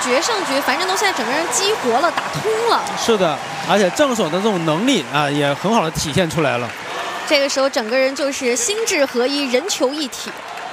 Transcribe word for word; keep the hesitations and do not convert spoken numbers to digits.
决胜局，樊振东现在整个人激活了，打通了。是的， 而且正手的这种能力啊，也很好的体现出来了。 这个时候整个人就是心智合一，人球一体。